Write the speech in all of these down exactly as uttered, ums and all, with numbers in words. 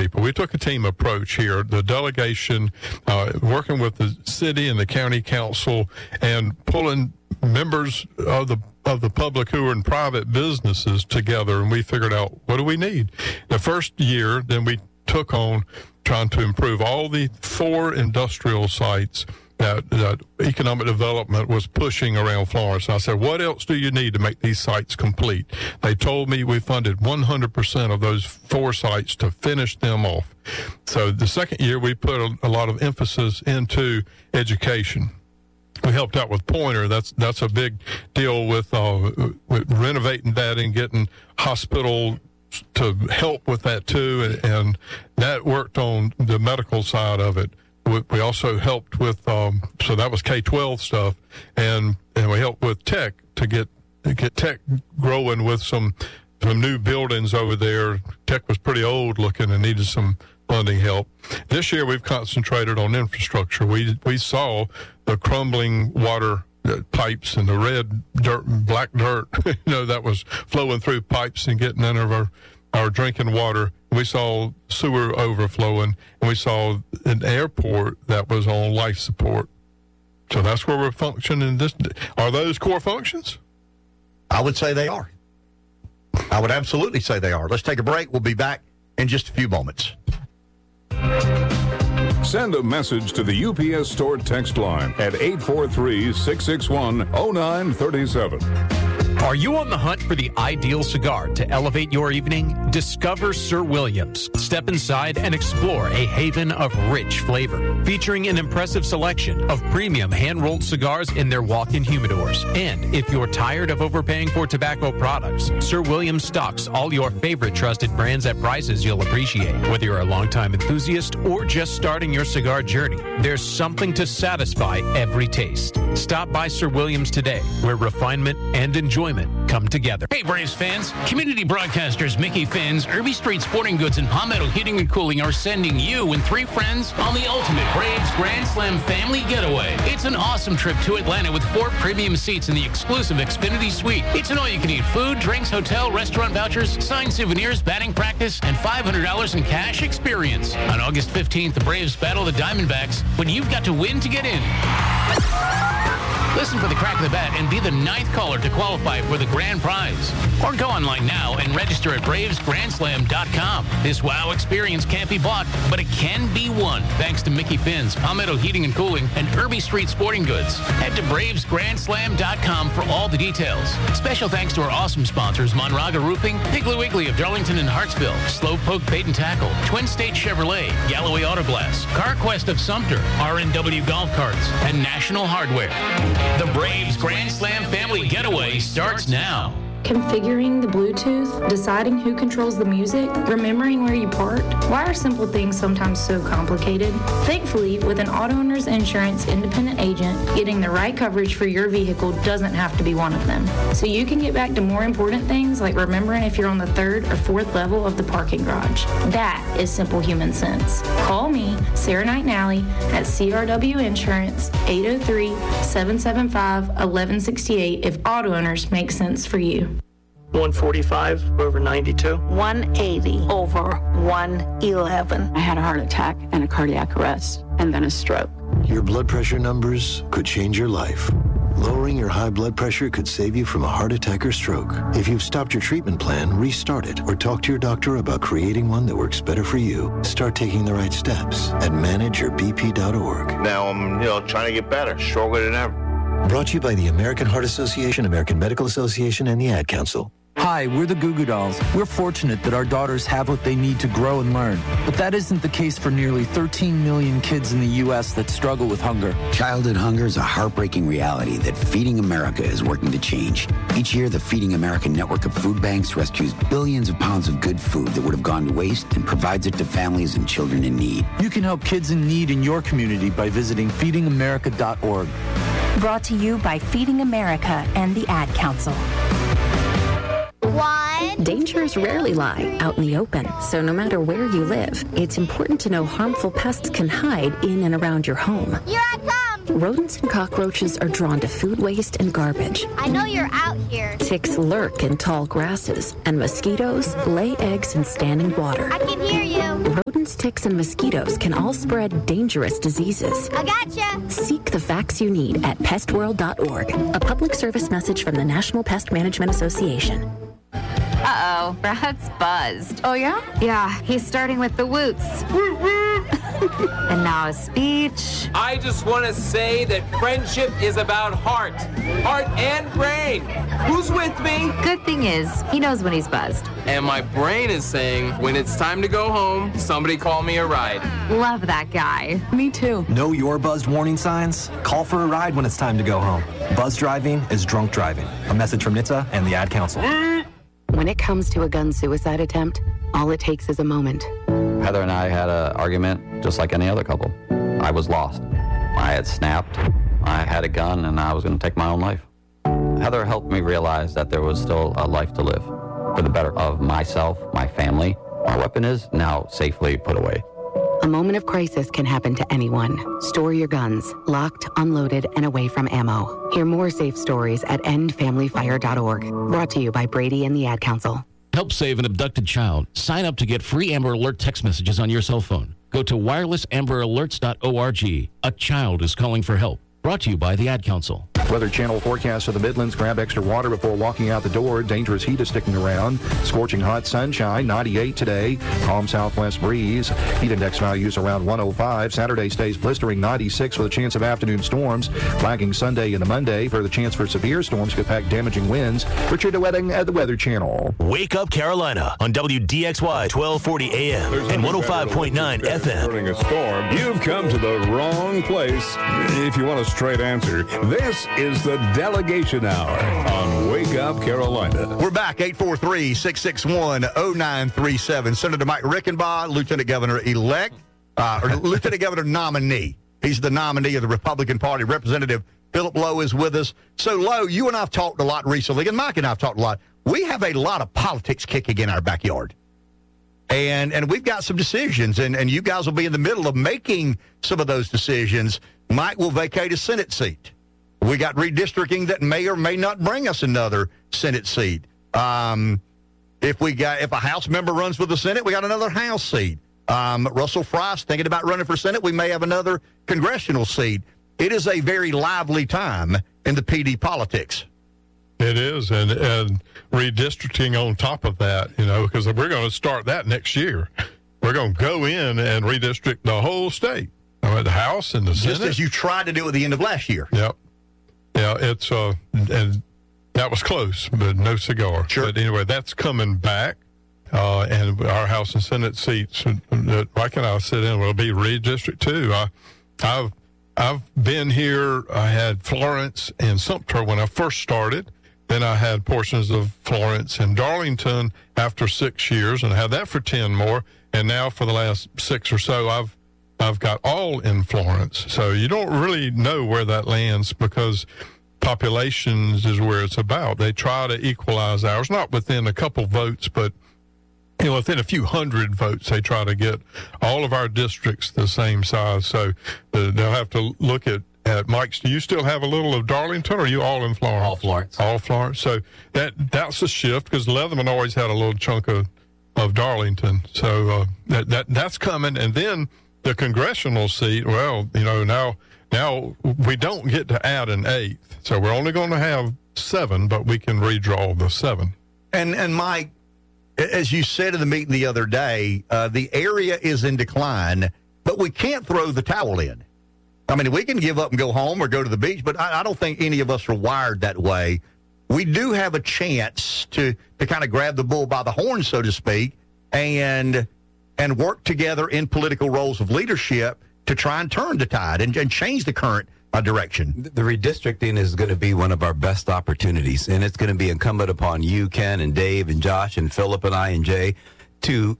people. We took a team approach here. The delegation, uh, working with the city and the county council, and pulling members of the of the public who are in private businesses together, and we figured out, what do we need? The first year, then we took on trying to improve all the four industrial sites that, that economic development was pushing around Florence. And I said, what else do you need to make these sites complete? They told me we funded one hundred percent of those four sites to finish them off. So the second year, we put a, a lot of emphasis into education. We helped out with Pointer. That's that's a big deal with, uh, with renovating that and getting hospital to help with that too, and, and that worked on the medical side of it. We, we also helped with, um, so that was K twelve stuff, and and we helped with tech to get to get tech growing with some some new buildings over there. Tech was pretty old looking and needed some funding help. This year we've concentrated on infrastructure. We we saw the crumbling water pipes and the red dirt and black dirt, you know, that was flowing through pipes and getting into our, our drinking water. We saw sewer overflowing, and we saw an airport that was on life support. So that's where we're functioning. This, are those core functions? I would say they are. I would absolutely say they are. Let's take a break. We'll be back in just a few moments. Send a message to the U P S Store text line at eight four three, six six one, oh nine three seven. Are you on the hunt for the ideal cigar to elevate your evening? Discover Sir Williams. Step inside and explore a haven of rich flavor, featuring an impressive selection of premium hand-rolled cigars in their walk-in humidors. And if you're tired of overpaying for tobacco products, Sir Williams stocks all your favorite trusted brands at prices you'll appreciate. Whether you're a longtime enthusiast or just starting your cigar journey, there's something to satisfy every taste. Stop by Sir Williams today, where refinement and enjoyment come together. Hey, Braves fans. Community broadcasters Mickey Finn's, Irby Street Sporting Goods, and Palmetto Heating and Cooling are sending you and three friends on the ultimate Braves Grand Slam family getaway. It's an awesome trip to Atlanta with four premium seats in the exclusive Xfinity Suite. It's an all-you-can-eat food, drinks, hotel, restaurant vouchers, signed souvenirs, batting practice, and five hundred dollars in cash experience. On August fifteenth, the Braves battle the Diamondbacks, but you've got to win to get in. Listen for the crack of the bat and be the ninth caller to qualify for the grand prize. Or go online now and register at braves grand slam dot com. This wow experience can't be bought, but it can be won thanks to Mickey Finn's, Palmetto Heating and Cooling, and Irby Street Sporting Goods. Head to braves grand slam dot com for all the details. Special thanks to our awesome sponsors, Monraga Roofing, Piggly Wiggly of Darlington and Hartsville, Slowpoke Bait and Tackle, Twin State Chevrolet, Galloway Auto Glass, CarQuest of Sumter, R and W Golf Carts, and National Hardware. The Braves Grand Slam family getaway starts now. Configuring the Bluetooth, deciding who controls the music, remembering where you parked. Why are simple things sometimes so complicated? Thankfully, with an Auto Owners Insurance independent agent, getting the right coverage for your vehicle doesn't have to be one of them. So you can get back to more important things like remembering if you're on the third or fourth level of the parking garage. That is simple human sense. Call me, Sarah Knight Nally, at C R W Insurance, eight oh three, seven seven five, one one six eight if Auto Owners make sense for you. one forty-five over ninety-two. one eighty over one eleven. I had a heart attack and a cardiac arrest and then a stroke. Your blood pressure numbers could change your life. Lowering your high blood pressure could save you from a heart attack or stroke. If you've stopped your treatment plan, restart it or talk to your doctor about creating one that works better for you. Start taking the right steps at manage your b p dot org. Now I'm, you know, trying to get better, stronger than ever. Brought to you by the American Heart Association, American Medical Association, and the Ad Council. Hi, we're the Goo Goo Dolls. We're fortunate that our daughters have what they need to grow and learn. But that isn't the case for nearly thirteen million kids in the U S that struggle with hunger. Childhood hunger is a heartbreaking reality that Feeding America is working to change. Each year, the Feeding America network of food banks rescues billions of pounds of good food that would have gone to waste and provides it to families and children in need. You can help kids in need in your community by visiting feeding america dot org. Brought to you by Feeding America and the Ad Council. One. Dangers rarely lie out in the open, so no matter where you live, it's important to know harmful pests can hide in and around your home. Here I come! Rodents and cockroaches are drawn to food waste and garbage. I know you're out here. Ticks lurk in tall grasses, and mosquitoes lay eggs in standing water. I can hear you. Rodents Humans, ticks, and mosquitoes can all spread dangerous diseases. I gotcha. Seek the facts you need at pest world dot org. A public service message from the National Pest Management Association. Uh-oh, Brad's buzzed. Oh, yeah? Yeah, he's starting with the woots. And now a speech. I just want to say that friendship is about heart. Heart and brain. Who's with me? Good thing is, he knows when he's buzzed. And my brain is saying, when it's time to go home, somebody call me a ride. Love that guy. Me too. Know your buzzed warning signs? Call for a ride when it's time to go home. Buzz driving is drunk driving. A message from N H T S A and the Ad Council. When it comes to a gun suicide attempt, all it takes is a moment. Heather and I had an argument just like any other couple. I was lost. I had snapped. I had a gun, and I was going to take my own life. Heather helped me realize that there was still a life to live for the better of myself, my family. My weapon is now safely put away. A moment of crisis can happen to anyone. Store your guns, locked, unloaded, and away from ammo. Hear more safe stories at end family fire dot org. Brought to you by Brady and the Ad Council. Help save an abducted child. Sign up to get free Amber Alert text messages on your cell phone. Go to wireless amber alerts dot org. A child is calling for help. Brought to you by the Ad Council. Weather Channel forecast for the Midlands. Grab extra water before walking out the door. Dangerous heat is sticking around. Scorching hot sunshine, ninety-eight today. Calm southwest breeze. Heat index values around one oh five. Saturday stays blistering, ninety-six with a chance of afternoon storms. Flagging Sunday into Monday for the chance for severe storms could pack damaging winds. Richard DeWetting at the Weather Channel. Wake Up Carolina on W D X Y twelve forty A M and one oh five point nine F M. During a storm, you've come to the wrong place. If you want a straight answer, this is the Delegation Hour on Wake Up Carolina. We're back, eight four three, six six one, oh nine three seven. Senator Mike Rickenbaugh, Lieutenant Governor-elect, uh, or Lieutenant Governor nominee. He's the nominee of the Republican Party. Representative Philip Lowe is with us. So, Lowe, you and I have talked a lot recently, and Mike and I have talked a lot. We have a lot of politics kicking in our backyard. And and we've got some decisions, and, and you guys will be in the middle of making some of those decisions. Mike will vacate a Senate seat. We got redistricting that may or may not bring us another Senate seat. Um, if we got if a House member runs for the Senate, we got another House seat. Um, Russell Fry's thinking about running for Senate. We may have another congressional seat. It is a very lively time in the P D politics. It is, and, and redistricting on top of that, you know, because we're going to start that next year. We're going to go in and redistrict the whole state, the House and the Senate. Just as you tried to do at the end of last year. Yep. Yeah, it's uh, and that was close, but no cigar. Sure. But anyway, that's coming back, uh, and our House and Senate seats that Mike and I sit in will be redistricted too. I, I've I've been here. I had Florence and Sumter when I first started. Then I had portions of Florence and Darlington after six years, and I had that for ten more. And now for the last six or so, I've I've got all in Florence. So you don't really know where that lands because populations is where it's about. They try to equalize ours, not within a couple votes, but you know, within a few hundred votes, they try to get all of our districts the same size. So uh, they'll have to look at, at Mike's. Do you still have a little of Darlington, or are you all in Florence? All Florence. All Florence. So that that's a shift because Leatherman always had a little chunk of, of Darlington. So uh, that, that that's coming. And then the congressional seat, well, you know, now now we don't get to add an eighth. So we're only going to have seven, but we can redraw the seven. And and Mike, as you said in the meeting the other day, uh, the area is in decline, but we can't throw the towel in. I mean, we can give up and go home or go to the beach, but I, I don't think any of us are wired that way. We do have a chance to to kind of grab the bull by the horn, so to speak, and and work together in political roles of leadership to try and turn the tide and, and change the current uh, direction. The redistricting is going to be one of our best opportunities, and it's going to be incumbent upon you, Ken, and Dave, and Josh, and Philip, and I, and Jay, to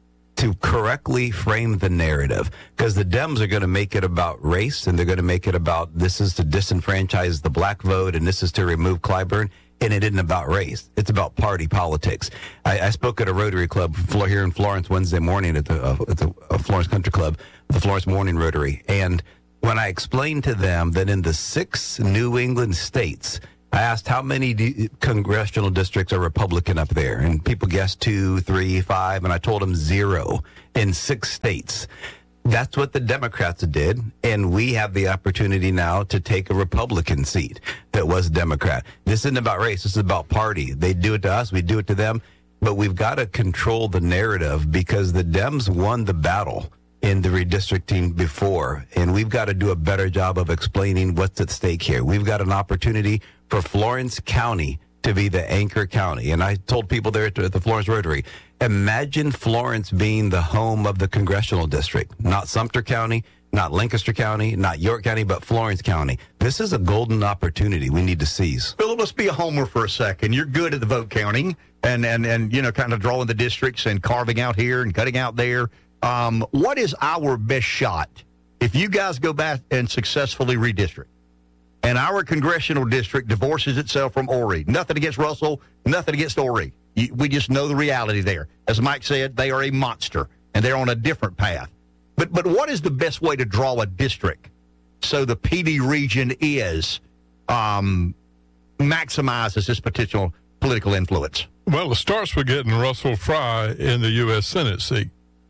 to correctly frame the narrative, because the Dems are going to make it about race, and they're going to make it about this is to disenfranchise the black vote, and this is to remove Clyburn. And it isn't about race. It's about party politics. I, I spoke at a Rotary Club here in Florence Wednesday morning at the, uh, at the uh, Florence Country Club, the Florence Morning Rotary. And when I explained to them that in the six New England states, I asked how many d- congressional districts are Republican up there, and people guessed two, three, five, and I told them zero in six states. That's what the Democrats did, and we have the opportunity now to take a Republican seat that was Democrat. This isn't about race. This is about party. They do it to us. We do it to them. But we've got to control the narrative because the Dems won the battle in the redistricting before, and we've got to do a better job of explaining what's at stake here. We've got an opportunity for Florence County to be the anchor county. And I told people there at the Florence Rotary, imagine Florence being the home of the congressional district, not Sumter County, not Lancaster County, not York County, but Florence County. This is a golden opportunity we need to seize. Philip, let's be a homer for a second. You're good at the vote counting and, and, and you know, kind of drawing the districts and carving out here and cutting out there. Um, what is our best shot if you guys go back and successfully redistrict and our congressional district divorces itself from Horry? Nothing against Russell, nothing against Horry. You, we just know the reality there. As Mike said, they are a monster, and they're on a different path. But but what is the best way to draw a district so the P D region is um, maximizes this potential political influence? Well, it starts with getting Russell Fry in the U S Senate seat.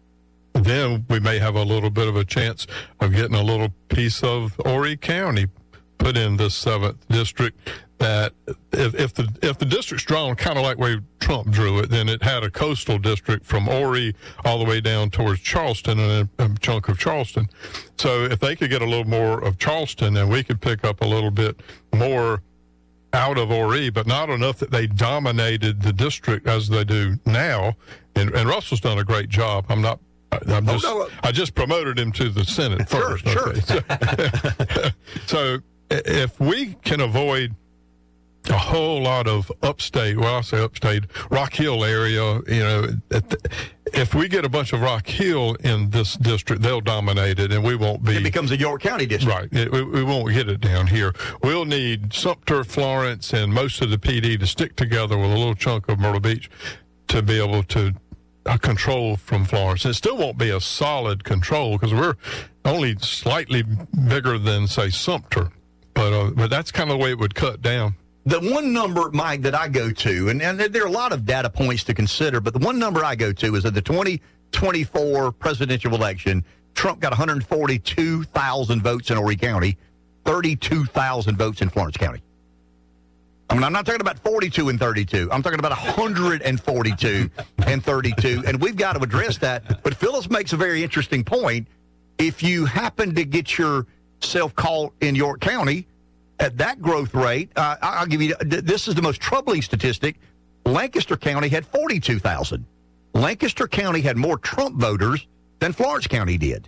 Then we may have a little bit of a chance of getting a little piece of Horry County put in this seventh district. That if, if the if the district's drawn kind of like way Trump drew it, then it had a coastal district from Horry all the way down towards Charleston and a, a chunk of Charleston. So if they could get a little more of Charleston, then we could pick up a little bit more out of Horry, but not enough that they dominated the district as they do now. And, and Russell's done a great job. I'm not. I'm just, oh, no. I just promoted him to the Senate first. Sure, okay. sure. So, so if we can avoid a whole lot of upstate, well, I say upstate, Rock Hill area, you know, if we get a bunch of Rock Hill in this district, they'll dominate it, and we won't be. It becomes a York County district. Right. It, we, we won't get it down here. We'll need Sumter, Florence, and most of the P D to stick together with a little chunk of Myrtle Beach to be able to a control from Florence. It still won't be a solid control because we're only slightly bigger than, say, Sumter. But uh, but that's kind of the way it would cut down. The one number, Mike, that I go to, and, and there are a lot of data points to consider, but the one number I go to is that the twenty twenty-four presidential election, Trump got one hundred forty-two thousand votes in Horry County, thirty-two thousand votes in Florence County. I mean, I'm not talking about forty-two and thirty-two. I'm talking about one hundred forty-two and thirty-two, and we've got to address that. But Phyllis makes a very interesting point. If you happen to get yourself caught in York County at that growth rate, uh, I'll give you, this is the most troubling statistic. Lancaster County had forty-two thousand. Lancaster County had more Trump voters than Florence County did.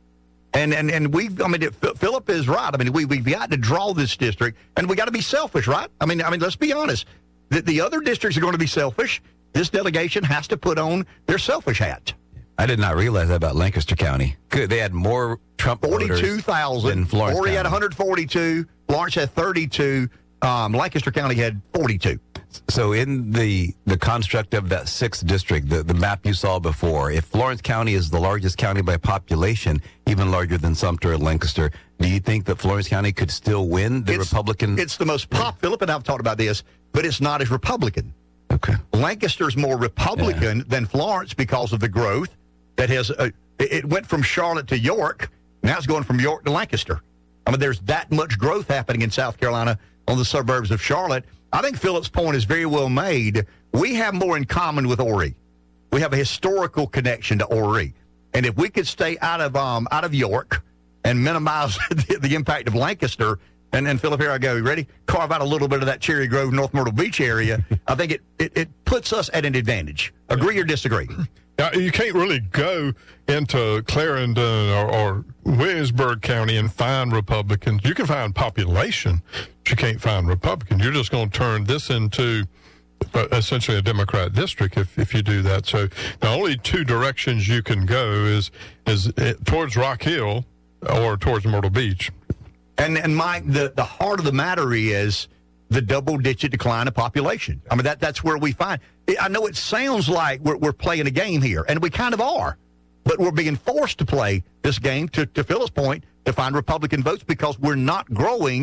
And and and we, I mean, Philip is right. I mean, we we've got to draw this district, and we got to be selfish, right? I mean, I mean, let's be honest. The, the other districts are going to be selfish. This delegation has to put on their selfish hat. I did not realize that about Lancaster County. Good, they had more Trump forty-two thousand than Florence Horry County. had one hundred forty-two. Florence had thirty-two. Um, Lancaster County had forty-two. So in the, the construct of that sixth district, the, the map you saw before, if Florence County is the largest county by population, even larger than Sumter and Lancaster, do you think that Florence County could still win the it's, Republican? It's the most pop. Philip and I have talked about this, but it's not as Republican. Okay. Lancaster's more Republican yeah. than Florence because of the growth that has. Uh, it went from Charlotte to York. Now it's going from York to Lancaster. I mean, there's that much growth happening in South Carolina on the suburbs of Charlotte. I think Philip's point is very well made. We have more in common with Horry. We have a historical connection to Horry. And if we could stay out of um, out of York and minimize the, the impact of Lancaster, and, and Philip, here I go. You ready? Carve out a little bit of that Cherry Grove, North Myrtle Beach area. I think it, it, it puts us at an advantage. Agree or disagree? Now, you can't really go into Clarendon or, or Williamsburg County and find Republicans. You can find population, but you can't find Republicans. You're just going to turn this into uh, essentially a Democrat district if, if you do that. So the only two directions you can go is is it, towards Rock Hill or towards Myrtle Beach. And, and Mike, the, the heart of the matter is the double-digit decline of population. I mean, that that's where we find. I know it sounds like we're, we're playing a game here, and we kind of are, but we're being forced to play this game, to, to Phil's point, to find Republican votes because we're not growing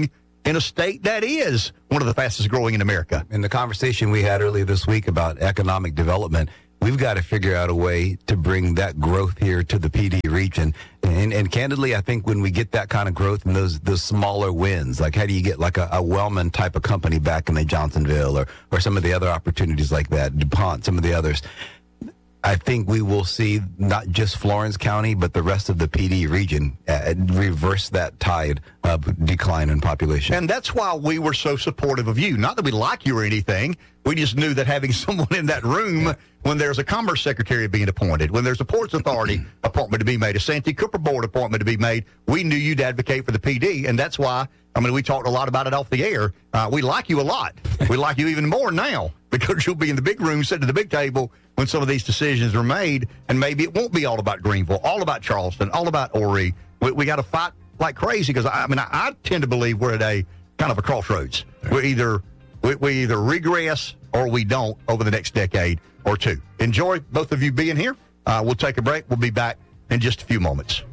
in a state that is one of the fastest growing in America. In the conversation we had earlier this week about economic development, we've got to figure out a way to bring that growth here to the P D region. And, and candidly, I think when we get that kind of growth and those those smaller wins, like how do you get like a, a Wellman type of company back in the Johnsonville or, or some of the other opportunities like that, DuPont, some of the others, I think we will see not just Florence County, but the rest of the P D region uh, reverse that tide of decline in population. And that's why we were so supportive of you. Not that we like you or anything. We just knew that having someone in that room when there's a Commerce Secretary being appointed, when there's a Ports Authority appointment to be made, a Santee Cooper Board appointment to be made, we knew you'd advocate for the P D. And that's why, I mean, we talked a lot about it off the air. Uh, we like you a lot. We like you even more now because you'll be in the big room sitting at the big table when some of these decisions are made, and maybe it won't be all about Greenville, all about Charleston, all about Horry. We, we got to fight like crazy because, I, I mean, I, I tend to believe we're at a kind of a crossroads. We're either, we, we either regress or we don't over the next decade or two. Enjoy both of you being here. Uh, we'll take a break. We'll be back in just a few moments.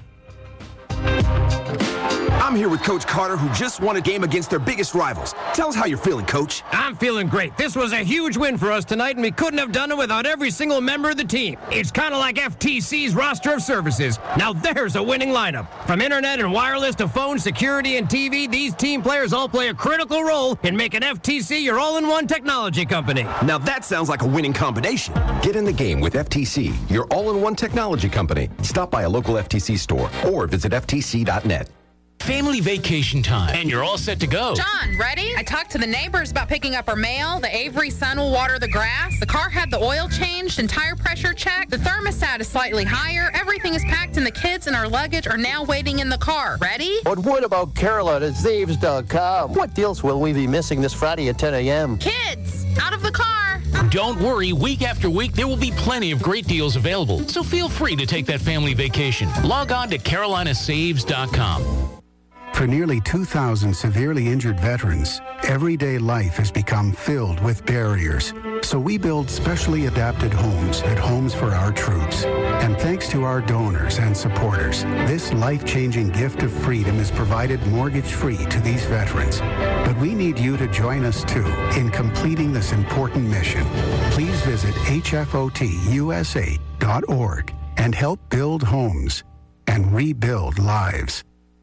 I'm here with Coach Carter, who just won a game against their biggest rivals. Tell us how you're feeling, Coach. I'm feeling great. This was a huge win for us tonight, and we couldn't have done it without every single member of the team. It's kind of like F T C's roster of services. Now there's a winning lineup. From internet and wireless to phone, security, and T V, these team players all play a critical role in making F T C your all-in-one technology company. Now that sounds like a winning combination. Get in the game with F T C, your all-in-one technology company. Stop by a local F T C store or visit F T C dot net. Family vacation time, and you're all set to go. John, ready? I talked to the neighbors about picking up our mail. The Avery Sun will water the grass. The car had the oil changed and tire pressure checked. The thermostat is slightly higher. Everything is packed, and the kids and our luggage are now waiting in the car. Ready? But what about Carolyn at Zaves dot com? What deals will we be missing this Friday at ten a.m.? Kids, out of the car. Don't worry, week after week, there will be plenty of great deals available. So feel free to take that family vacation. Log on to Carolina Saves dot com. For nearly two thousand severely injured veterans, everyday life has become filled with barriers. So we build specially adapted homes at Homes for Our Troops. And thanks to our donors and supporters, this life-changing gift of freedom is provided mortgage-free to these veterans. But we need you to join us, too, in completing this important mission. Please visit H F O T U S A dot org and help build homes and rebuild lives.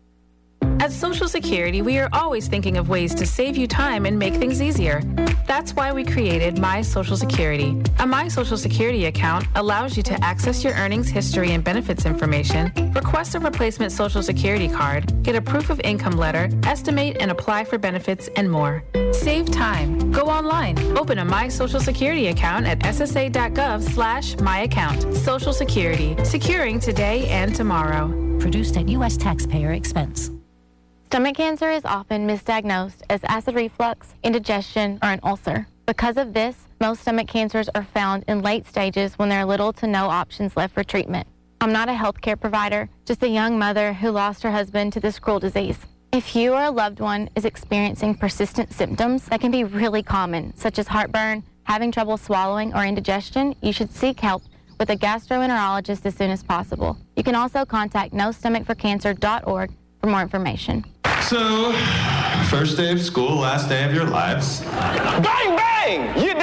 At Social Security, we are always thinking of ways to save you time and make things easier. That's why we created My Social Security. A My Social Security account allows you to access your earnings history and benefits information, request a replacement Social Security card, get a proof of income letter, estimate and apply for benefits, and more. Save time. Go online. Open a My Social Security account at S S A dot gov slash my account. Social Security. Securing today and tomorrow. Produced at U S taxpayer expense. Stomach cancer is often misdiagnosed as acid reflux, indigestion, or an ulcer. Because of this, most stomach cancers are found in late stages when there are little to no options left for treatment. I'm not a healthcare provider, just a young mother who lost her husband to this cruel disease. If you or a loved one is experiencing persistent symptoms that can be really common, such as heartburn, having trouble swallowing, or indigestion, you should seek help with a gastroenterologist as soon as possible. You can also contact no stomach for cancer dot org for more information. So, first day of school, last day of your lives. Bang, bang! You're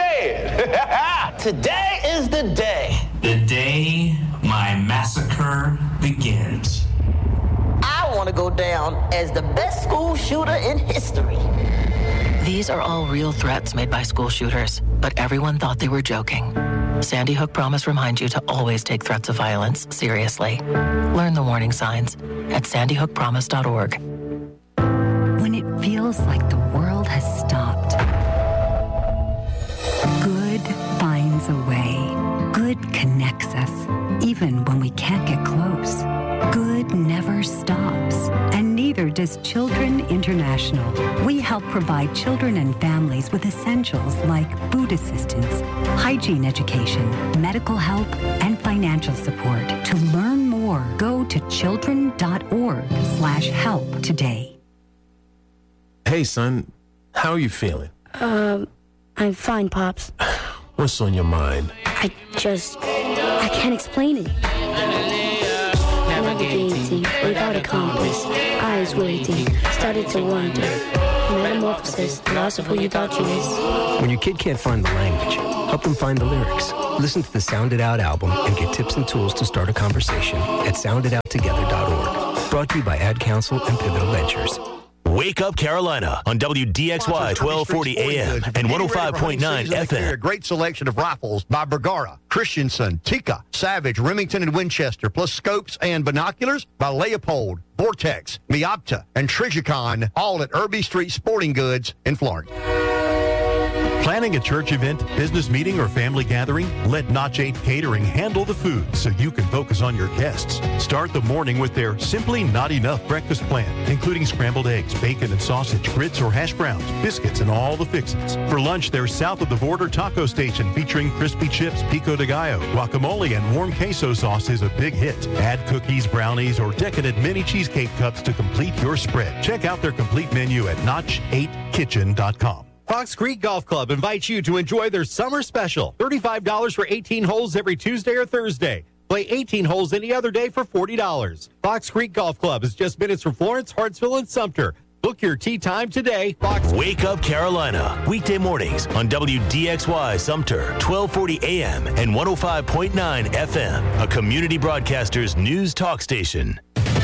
dead! Today is the day. The day my massacre begins. I want to go down as the best school shooter in history. These are all real threats made by school shooters, but everyone thought they were joking. Sandy Hook Promise reminds you to always take threats of violence seriously. Learn the warning signs at sandy hook promise dot org. When it feels like the world has stopped, good finds a way. Good connects us, even when we can't get close. Good never stops, and neither does Children International. We help provide children and families with essentials like food assistance, hygiene education, medical help, and financial support. To learn more, go to children dot org slash help today. Hey, son, how are you feeling? Um, I'm fine, Pops. What's on your mind? I just, I can't explain it. gaiety, without a compass, eyes waiting, started to wonder. Metamorphosis, the loss of who you thought you was. When your kid can't find the language, help them find the lyrics. Listen to the Sound It Out album and get tips and tools to start a conversation at sound it out together dot org. Brought to you by Ad Council and Pivotal Ventures. Wake Up Carolina on W D X Y twelve forty A M and one oh five point nine F M. A great selection of rifles by Bergara, Christensen, Tikka, Savage, Remington, and Winchester, plus scopes and binoculars by Leopold, Vortex, Miopta, and Trijicon, all at Irby Street Sporting Goods in Florence. Planning a church event, business meeting, or family gathering? Let Notch eight Catering handle the food so you can focus on your guests. Start the morning with their Simply Not Enough breakfast plan, including scrambled eggs, bacon and sausage, grits or hash browns, biscuits, and all the fixins. For lunch, their South of the Border Taco Station featuring crispy chips, pico de gallo, guacamole, and warm queso sauce is a big hit. Add cookies, brownies, or decadent mini cheesecake cups to complete your spread. Check out their complete menu at notch eight kitchen dot com. Fox Creek Golf Club invites you to enjoy their summer special. thirty-five dollars for eighteen holes every Tuesday or Thursday. Play eighteen holes any other day for forty dollars. Fox Creek Golf Club is just minutes from Florence, Hartsville, and Sumter. Book your tee time today. Fox Wake Up Carolina, weekday mornings on W D X Y Sumter, twelve forty A M and one oh five point nine F M, a Community Broadcasters news talk station.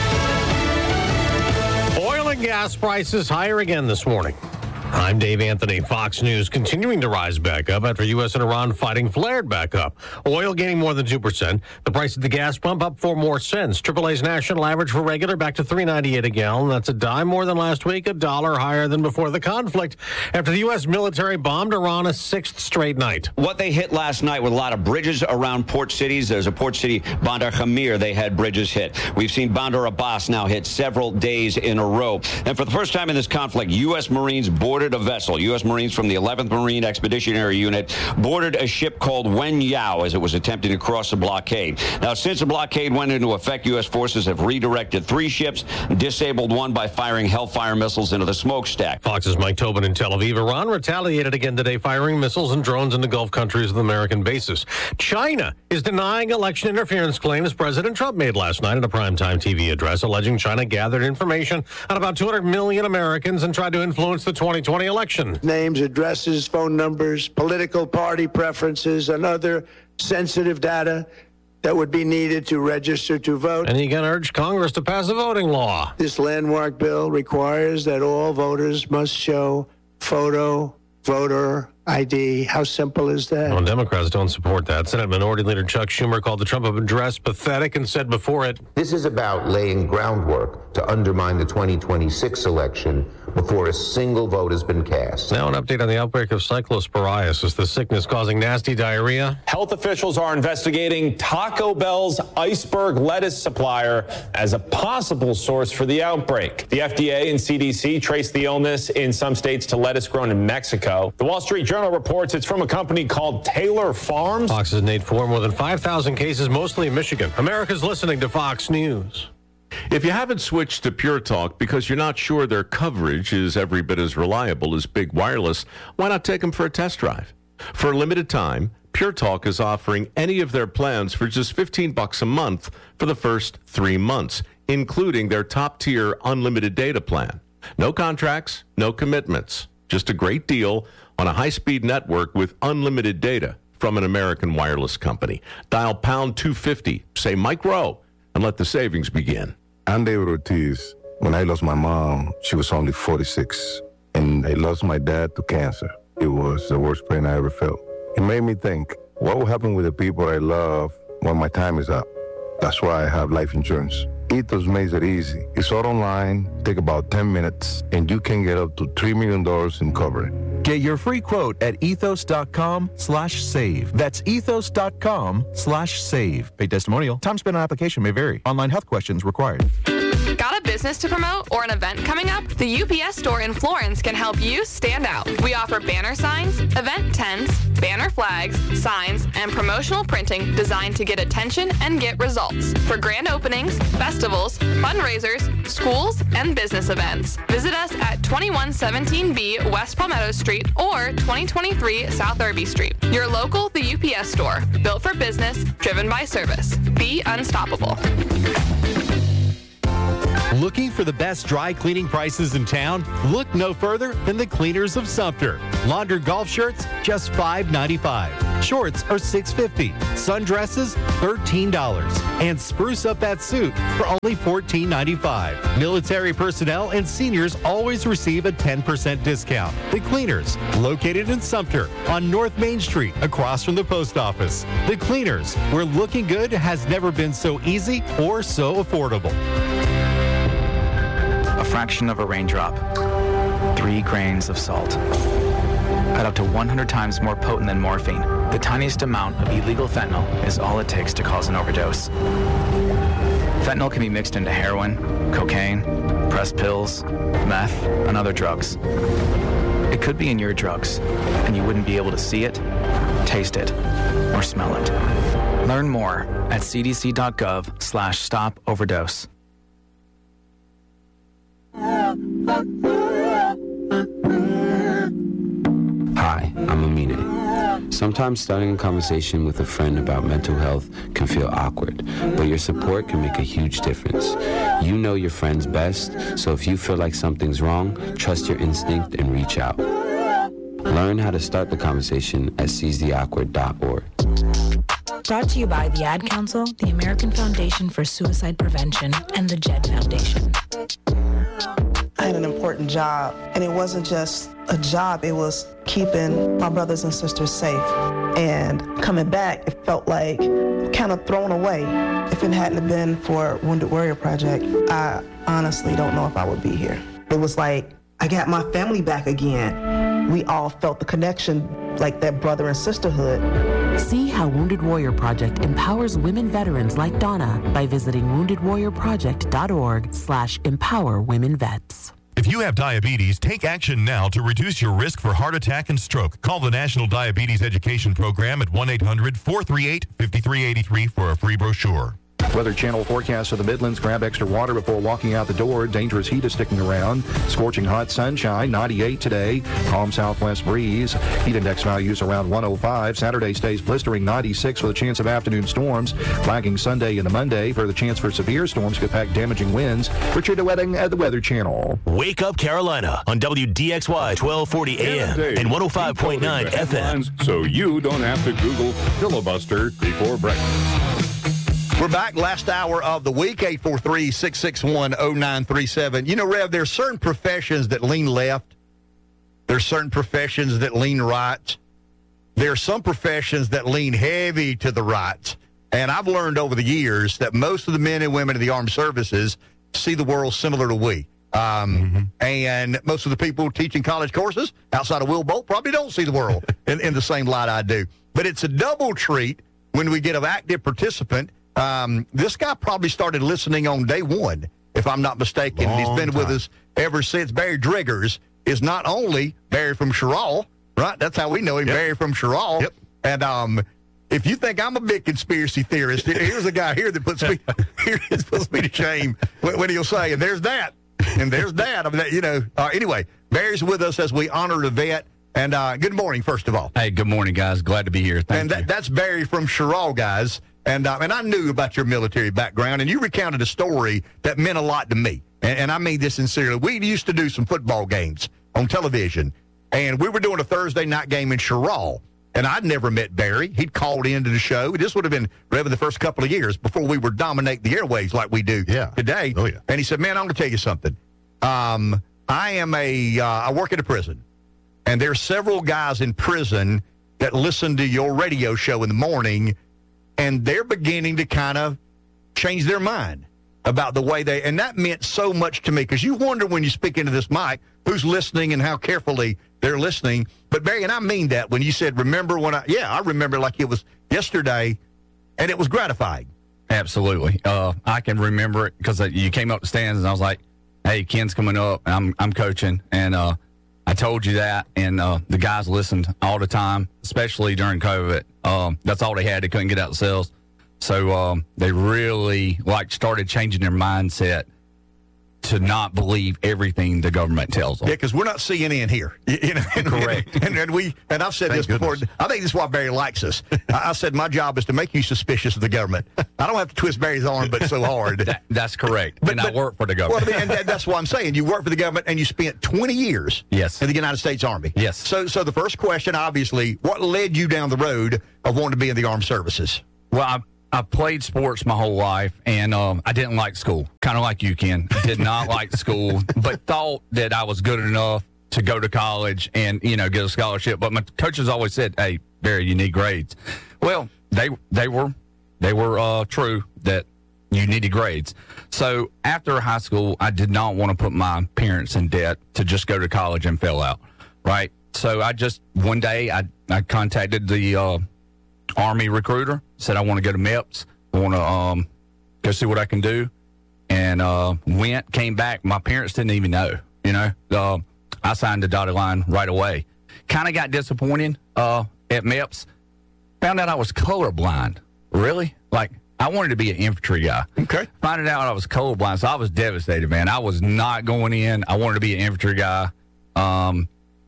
Oil and gas prices higher again this morning. I'm Dave Anthony. Fox News continuing to rise back up after U S and Iran fighting flared back up. Oil gaining more than two percent. The price of the gas pump up four more cents. triple A's national average for regular back to three ninety-eight a gallon. That's a dime more than last week, a dollar higher than before the conflict after the U S military bombed Iran a sixth straight night. What they hit last night with a lot of bridges around port cities. There's a port city, Bandar Khamir, they had bridges hit. We've seen Bandar Abbas now hit several days in a row. And for the first time in this conflict, U S Marines boarded a vessel. U S Marines from the eleventh Marine Expeditionary Unit boarded a ship called Wen Yao as it was attempting to cross the blockade. Now, since the blockade went into effect, U S forces have redirected three ships, disabled one by firing Hellfire missiles into the smokestack. Fox's Mike Tobin in Tel Aviv. Iran retaliated again today, firing missiles and drones into Gulf countries with American bases. China is denying election interference claims President Trump made last night in a primetime T V address, alleging China gathered information on about two hundred million Americans and tried to influence the twenty twenty election. Names, addresses, phone numbers, political party preferences, and other sensitive data that would be needed to register to vote. And he can urge Congress to pass a voting law. This landmark bill requires that all voters must show photo, voter I D. How simple is that? Well, Democrats don't support that. Senate Minority Leader Chuck Schumer called the Trump address pathetic and said before it, "This is about laying groundwork to undermine the twenty twenty-six election before a single vote has been cast." Now an update on the outbreak of cyclosporiasis, the sickness causing nasty diarrhea. Health officials are investigating Taco Bell's iceberg lettuce supplier as a possible source for the outbreak. The F D A and C D C traced the illness in some states to lettuce grown in Mexico. The Wall Street Journal reports it's from a company called Taylor Farms. Fox's Nate Ford, more than five thousand cases, mostly in Michigan. America's listening to Fox News. If you haven't switched to Pure Talk because you're not sure their coverage is every bit as reliable as Big Wireless, why not take them for a test drive? For a limited time, Pure Talk is offering any of their plans for just fifteen bucks a month for the first three months, including their top-tier unlimited data plan. No contracts, no commitments, just a great deal on a high-speed network with unlimited data from an American wireless company. Dial pound two fifty, say Mike Rowe, and let the savings begin. I'm David Ortiz. When I lost my mom, she was only forty-six, and I lost my dad to cancer. It was the worst pain I ever felt. It made me think, what will happen with the people I love when my time is up? That's why I have life insurance. Ethos makes it easy. It's all online, take about ten minutes, and you can get up to three million dollars in coverage. Get your free quote at ethos.com slash save. That's ethos.com slash save. Paid testimonial. Time spent on application may vary. Online health questions required. Got a business to promote or an event coming up? The U P S store in Florence can help you stand out. We offer banner signs, event tents, banner flags, signs, and promotional printing designed to get attention and get results. For grand openings, festivals, fundraisers, schools, and business events. Visit us at twenty-one seventeen B West Palmetto Street or twenty twenty-three South Irby Street. Your local The U P S store. Built for business, driven by service. Be unstoppable. Looking for the best dry cleaning prices in town? Look no further than the Cleaners of Sumter. Laundered golf shirts, just five ninety-five. Shorts are six fifty. Sundresses, thirteen dollars. And spruce up that suit for only fourteen ninety-five. Military personnel and seniors always receive a ten percent discount. The Cleaners, located in Sumter on North Main Street across from the post office. The Cleaners, where looking good has never been so easy or so affordable. A fraction of a raindrop, three grains of salt, at up to one hundred times more potent than morphine. The tiniest amount of illegal fentanyl is all it takes to cause an overdose. Fentanyl can be mixed into heroin, cocaine, pressed pills, meth, and other drugs. It could be in your drugs, and you wouldn't be able to see it, taste it, or smell it. Learn more at c d c dot gov slash stop overdose. Hi, I'm Amine. Sometimes starting a conversation with a friend about mental health can feel awkward, but your support can make a huge difference. You know your friends best, so if you feel like something's wrong, trust your instinct and reach out. Learn how to start the conversation at seize the awkward dot org. Brought to you by the Ad Council, the American Foundation for Suicide Prevention, and the JED Foundation. I had an important job, and it wasn't just a job, it was keeping my brothers and sisters safe. And coming back, it felt like kind of thrown away. If it hadn't been for Wounded Warrior Project, I honestly don't know if I would be here. It was like, I got my family back again. We all felt the connection, like that brother and sisterhood. See how Wounded Warrior Project empowers women veterans like Donna by visiting wounded warrior project dot org slash empower women vets. If you have diabetes, take action now to reduce your risk for heart attack and stroke. Call the National Diabetes Education Program at one eight hundred four three eight five three eight three for a free brochure. Weather Channel forecast for the Midlands. Grab extra water before walking out the door. Dangerous heat is sticking around. Scorching hot sunshine, ninety-eight today. Calm southwest breeze. Heat index values around one oh five. Saturday stays blistering, ninety-six with a chance of afternoon storms. Flagging Sunday into Monday for the chance for severe storms could pack damaging winds. Richard DeWetting at the Weather Channel. Wake Up Carolina on W D X Y twelve forty A M and one oh five point nine F M. So you don't have to Google filibuster before breakfast. We're back, last hour of the week, eight four three, six six one, oh nine three seven. You know, Rev, there's certain professions that lean left. There's certain professions that lean right. There are some professions that lean heavy to the right. And I've learned over the years that most of the men and women of the armed services see the world similar to we. Um, mm-hmm. And most of the people teaching college courses outside of Will Bolt probably don't see the world in, in the same light I do. But it's a double treat when we get an active participant. Um, this guy probably started listening on day one, if I'm not mistaken. Long He's been time. with us ever since. Barry Driggers is not only Barry from Sherall, right? That's how we know him, yep. Barry from Sherall. Yep. And um, if you think I'm a big conspiracy theorist, here's a guy here that puts me here that puts me to shame when, when he'll say, and there's that, and there's that. I mean, that, you know. Uh, anyway, Barry's with us as we honor the vet. And uh, good morning, first of all. Hey, good morning, guys. Glad to be here. Thank and you. That, that's Barry from Sherall, guys. And uh, and I knew about your military background, and you recounted a story that meant a lot to me. And, and I mean this sincerely. We used to do some football games on television, and we were doing a Thursday night game in Sherall. And I'd never met Barry. He'd called into the show. This would have been Rev the first couple of years before we were dominating the airwaves like we do yeah. today. Oh, yeah. And he said, man, I'm going to tell you something. Um, I am a, uh, I work at a prison, and there's several guys in prison that listen to your radio show in the morning, and they're beginning to kind of change their mind about the way they, and that meant so much to me, because you wonder when you speak into this mic who's listening and how carefully they're listening. But Barry, and I mean that when you said, remember when I, yeah, I remember like it was yesterday, and it was gratifying. Absolutely. Uh, I can remember it because you came up the stands and I was like, hey, Ken's coming up, and I'm, I'm coaching, and uh, I told you that, and uh, the guys listened all the time, especially during COVID. Um, that's all they had. They couldn't get out the cells. So um, they really like started changing their mindset to not believe everything the government tells them. Yeah, because we're not C N N here. You know, and, Correct. And, and we and I've said Thank this before. goodness. I think this is why Barry likes us. I, I said my job is to make you suspicious of the government. I don't have to twist Barry's arm, but so hard. That, that's correct. But, and but, I work for the government. Well, I mean, and that, that's what I'm saying. You work for the government, and you spent twenty years yes. in the United States Army. Yes. So, so the first question, obviously, what led you down the road of wanting to be in the armed services? Well, I, I played sports my whole life, and um, I didn't like school, kind of like you, Ken. I did not like school, but thought that I was good enough to go to college and, you know, get a scholarship. But my coaches always said, hey, Barry, you need grades. Well, they they were they were uh, true that you needed grades. So after high school, I did not want to put my parents in debt to just go to college and fail out, right? So I just, one day, I, I contacted the uh, Army recruiter, said I want to go to M E P S, I want to um, go see what I can do, and uh, went, came back. My parents didn't even know, you know. Uh, I signed the dotted line right away. Kind of got disappointed uh, at M E P S. Found out I was colorblind. Really? Like, I wanted to be an infantry guy. Okay. Finding out I was colorblind, so I was devastated, man. I was not going in. I wanted to be an infantry guy. Um,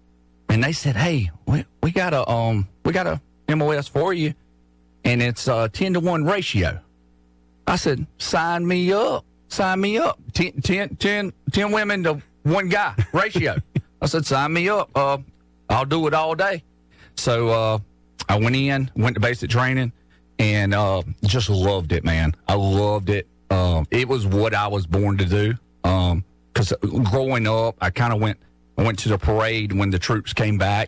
and they said, hey, we, we got a um we got a M O S for you, and it's a ten to one ratio. I said, sign me up. Sign me up. ten, ten, ten, ten women to one guy ratio. I said, sign me up. Uh, I'll do it all day. So uh, I went in, went to basic training, and uh, just loved it, man. I loved it. Um, it was what I was born to do. Because um, growing up, I kind of went I went to the parade when the troops came back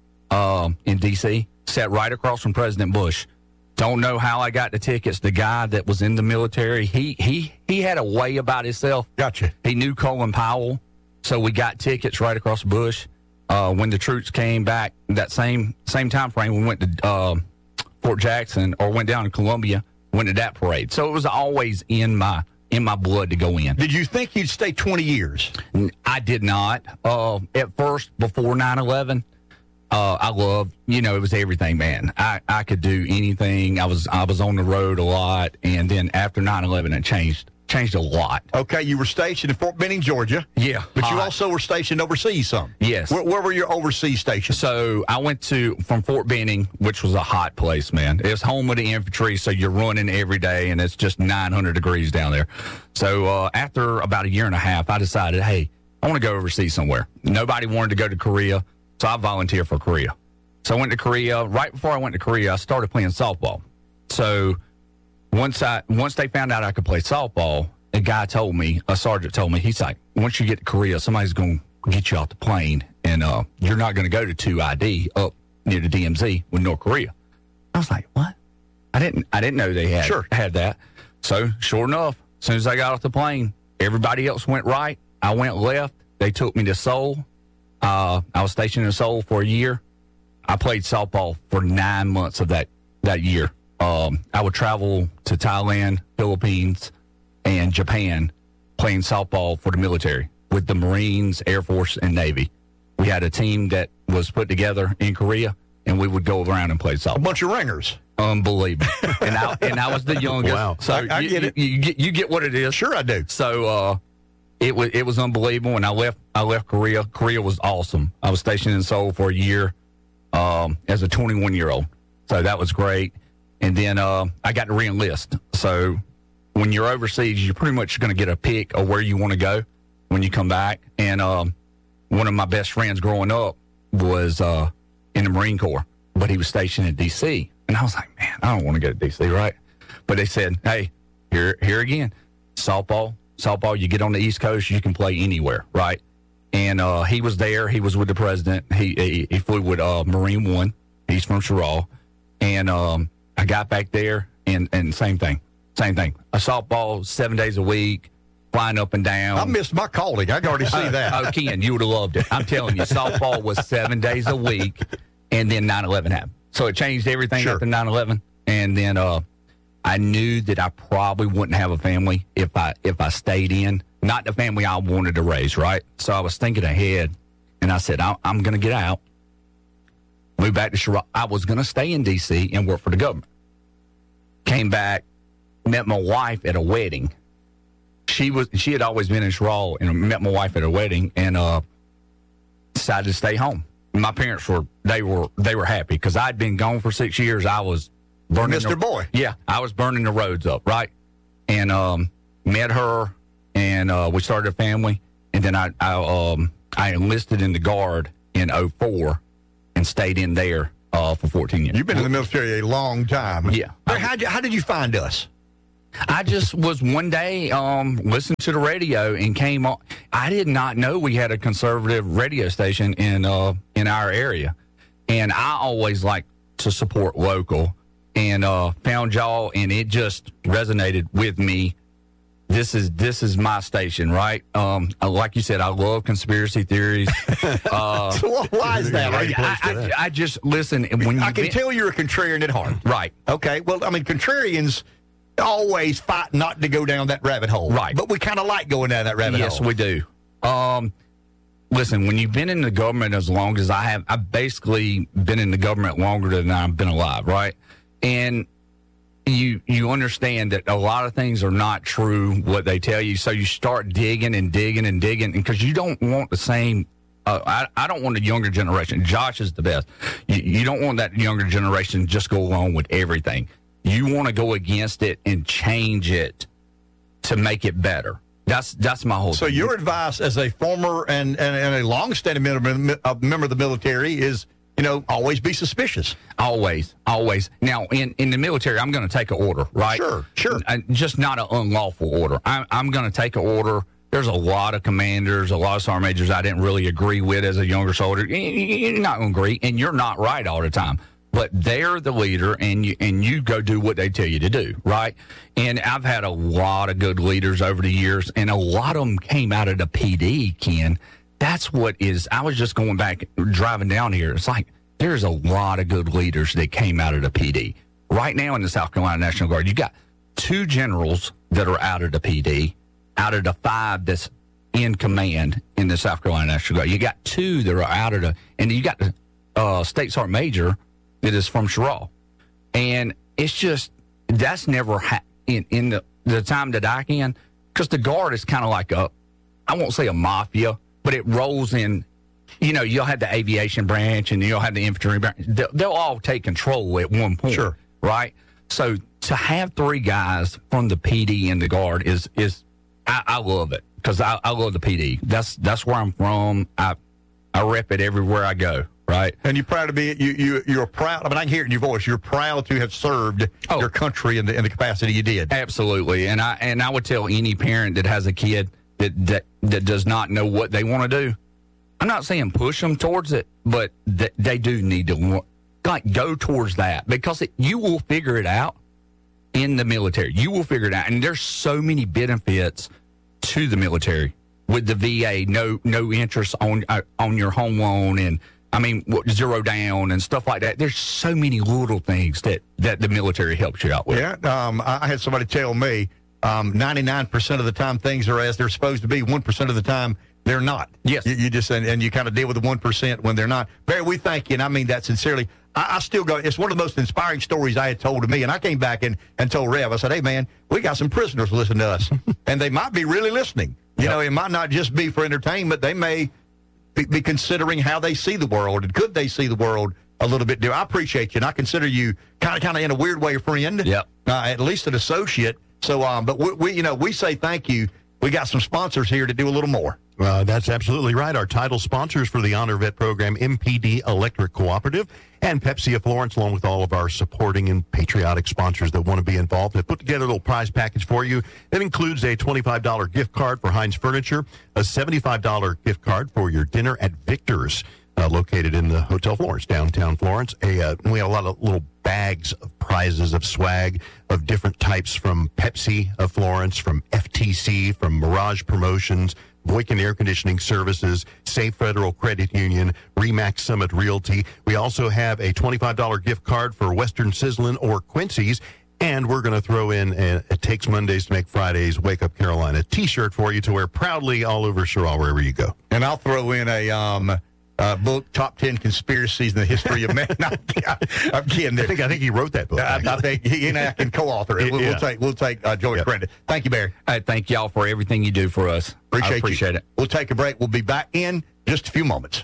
um, in D C, sat right across from President Bush. Don't know how I got the tickets. The guy that was in the military, he he he had a way about himself. Gotcha. He knew Colin Powell, so we got tickets right across Bush. Uh, when the troops came back, that same same time frame, we went to uh, Fort Jackson or went down to Columbia, went to that parade. So it was always in my in my blood to go in. Did you think you'd stay twenty years? I did not. Uh, at first, before nine eleven, uh, I loved, you know, it was everything, man. I, I could do anything. I was I was on the road a lot, and then after nine eleven, it changed. Changed a lot. Okay, you were stationed in Fort Benning, Georgia. Yeah. But hot. you also were stationed overseas some. Yes. Where, where were your overseas stations? So I went to, from Fort Benning, which was a hot place, man. It's home of the infantry, so you're running every day, and it's just nine hundred degrees down there. So uh, after about a year and a half, I decided, hey, I want to go overseas somewhere. Nobody wanted to go to Korea, so I volunteered for Korea. So I went to Korea. Right before I went to Korea, I started playing softball. So once I once they found out I could play softball, a guy told me, a sergeant told me, he's like, once you get to Korea, somebody's going to get you off the plane, and uh, you're not going to go to two I D up near the D M Z with North Korea. I was like, what? I didn't I didn't know they had, sure. had that. So sure enough, as soon as I got off the plane, everybody else went right. I went left. They took me to Seoul. Uh, I was stationed in Seoul for a year. I played softball for nine months of that, that year. Um, I would travel to Thailand, Philippines, and Japan playing softball for the military with the Marines, Air Force, and Navy. We had a team that was put together in Korea, and we would go around and play softball. A bunch of ringers. Unbelievable. and, I, and I was the youngest. Wow. So I, I you, get it. You, you, get, you get what it is. Sure I do. So uh, it was it was unbelievable. And I left I left Korea. Korea was awesome. I was stationed in Seoul for a year um, as a twenty-one-year-old. So that was great. And then uh, I got to re-enlist. So when you're overseas, you're pretty much going to get a pick of where you want to go when you come back. And um, one of my best friends growing up was uh, in the Marine Corps, but he was stationed in D C. And I was like, man, I don't want to go to D C, right? But they said, hey, here, here again, softball, softball, you get on the East Coast, you can play anywhere, right? And uh, he was there. He was with the president. He he, he flew with uh, Marine One. He's from Sherrall. And um, I got back there, and, and same thing. Same thing. A softball seven days a week, flying up and down. I missed my calling. I can already see that. Oh, Ken, you would have loved it. I'm telling you, softball was seven days a week, and then nine eleven happened. So it changed everything Sure. after nine eleven. And then uh, I knew that I probably wouldn't have a family if I if I stayed in. Not the family I wanted to raise, right? So I was thinking ahead, and I said, I'm, I'm going to get out, move back to Sherrall. I was going to stay in D C and work for the government. Came back, met my wife at a wedding. she was she had always been in Sherrall and met my wife at a wedding, and uh, decided to stay home. My parents were they were they were happy because I'd been gone for six years. I was burning Mister the, Boy. Yeah, I was burning the roads up, right? And um, met her, and uh, we started a family. And then I I, um, I enlisted in the Guard in oh four and stayed in there uh, for fourteen years. You've been in the military a long time. Yeah. How, how, how did you find us? I just was one day um, listening to the radio and came on. I did not know we had a conservative radio station in uh, in our area. And I always like to support local, and uh, found y'all, and it just resonated with me. This is this is my station, right? Um, like you said, I love conspiracy theories. Uh, so why is that? I, I, I, I just listen. When you I can been, tell you're a contrarian at heart. Right. Okay. Well, I mean, contrarians always fight not to go down that rabbit hole. Right. But we kind of like going down that rabbit yes, hole. Yes, we do. Um, listen, when you've been in the government as long as I have, I've basically been in the government longer than I've been alive, right? And you you understand that a lot of things are not true what they tell you, so you start digging and digging and digging, because you don't want the same uh, I, I don't want the younger generation. Josh is the best. You, you don't want that younger generation to just go along with everything. You want to go against it and change it to make it better. That's that's my whole so thing. Your advice as a former and, and, and a long-standing member, uh, member of the military is, you know, always be suspicious. Always, always. Now, in, in the military, I'm going to take an order, right? Sure, sure. And just not an unlawful order. I'm, I'm going to take an order. There's a lot of commanders, a lot of sergeant majors I didn't really agree with as a younger soldier. You're not going to agree, and you're not right all the time. But they're the leader, and you and you go do what they tell you to do, right? And I've had a lot of good leaders over the years, and a lot of them came out of the P D, Ken. That's what is, I was just going back, driving down here. It's like, there's a lot of good leaders that came out of the P D. Right now in the South Carolina National Guard, you got two generals that are out of the P D, out of the five that's in command in the South Carolina National Guard. You got two that are out of the, and you got the uh, State Sergeant Major that is from Sherrall. And it's just, that's never ha- in, in the, the time that I can, because the Guard is kind of like a, I won't say a mafia, but it rolls in. You know, you'll have the aviation branch and you'll have the infantry branch. They'll, they'll all take control at one point. Sure. Right? So to have three guys from the P D and the Guard is, is I, I love it, because I, I love the P D. That's that's where I'm from. I I rep it everywhere I go. Right. And you're proud to be, you, you, you're proud, I mean, I can hear it in your voice. You're proud to have served oh, your country in the, in the capacity you did. Absolutely. And I, and I would tell any parent that has a kid that, that, that does not know what they want to do, I'm not saying push them towards it, but th- they do need to like go towards that, because it, you will figure it out in the military. You will figure it out. And there's so many benefits to the military with the V A, no, no interest on, uh, on your home loan, and I mean, zero down and stuff like that. There's so many little things that, that the military helps you out with. Yeah. Um, I had somebody tell me um, ninety-nine percent of the time things are as they're supposed to be. one percent of the time they're not. Yes. You, you just, and, and you kind of deal with the one percent when they're not. Barry, we thank you, and I mean that sincerely. I, I still go, it's one of the most inspiring stories I had told to me, and I came back and, and told Rev, I said, hey, man, we got some prisoners listening to us, and they might be really listening. You yep. know, it might not just be for entertainment. They may be, be considering how they see the world, and could they see the world a little bit different. I appreciate you, and I consider you kind of, kind of in a weird way a friend. Yep. Uh, at least an associate. So, um, but we, we, you know, we say thank you. We got some sponsors here to do a little more. Uh, that's absolutely right. Our title sponsors for the Honor Vet Program, M P D Electric Cooperative and Pepsi of Florence, along with all of our supporting and patriotic sponsors that want to be involved. They put together a little prize package for you that includes a twenty-five dollars gift card for Heinz Furniture, a seventy-five dollars gift card for your dinner at Victor's, uh, located in the Hotel Florence, downtown Florence. A, uh, we have a lot of little bags of prizes of swag of different types from Pepsi of Florence, from F T C, from Mirage Promotions, Boykin Air Conditioning Services, Safe Federal Credit Union, Remax Summit Realty. We also have a twenty-five dollars gift card for Western Sizzlin' or Quincy's. And we're going to throw in a It Takes Mondays to Make Fridays Wake Up Carolina t-shirt for you to wear proudly all over Sherrall wherever you go. And I'll throw in a um, uh, book, Top ten Conspiracies in the History of Man. No, I'm kidding. I think I think he wrote that book. I, I think he and I can co-author it. We'll, Yeah. we'll take we'll take uh, Joey Yeah. credit. Thank you, Barry. I thank y'all for everything you do for us. Appreciate, I appreciate you. it. We'll take a break. We'll be back in just a few moments.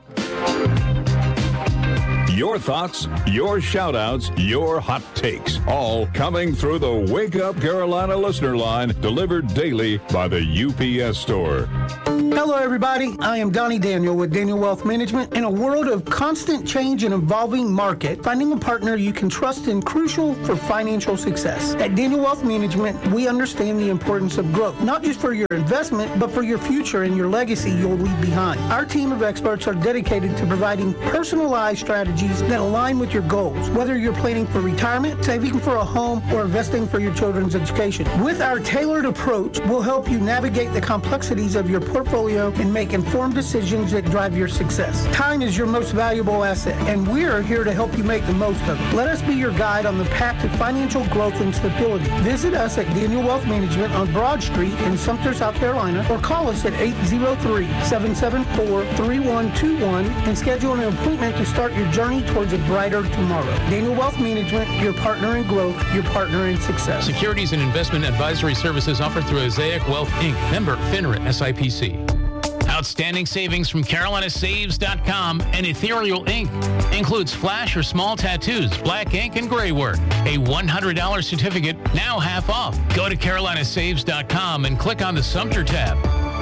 Your thoughts, your shout-outs, your hot takes, all coming through the Wake Up Carolina listener line, delivered daily by the U P S store. Hello, everybody. I am Donnie Daniel with Daniel Wealth Management. In a world of constant change and evolving market, finding a partner you can trust is crucial for financial success. At Daniel Wealth Management, we understand the importance of growth, not just for your investment, but for your future and your legacy you'll leave behind. Our team of experts are dedicated to providing personalized strategies that align with your goals, whether you're planning for retirement, saving for a home, or investing for your children's education. With our tailored approach, we'll help you navigate the complexities of your portfolio and make informed decisions that drive your success. Time is your most valuable asset, and we're here to help you make the most of it. Let us be your guide on the path to financial growth and stability. Visit us at Daniel Wealth Management on Broad Street in Sumter, South Carolina, or call us at eight zero three, seven seven four, three one two one and schedule an appointment to start your journey towards a brighter tomorrow. Daniel Wealth Management, your partner in growth, your partner in success. Securities and investment advisory services offered through Osaic Wealth, Incorporated. Member FINRA S I P C. Outstanding savings from Carolina Saves dot com and Ethereal Ink includes flash or small tattoos, black ink, and gray work. A one hundred dollars certificate, now half off. Go to Carolina Saves dot com and click on the Sumter tab.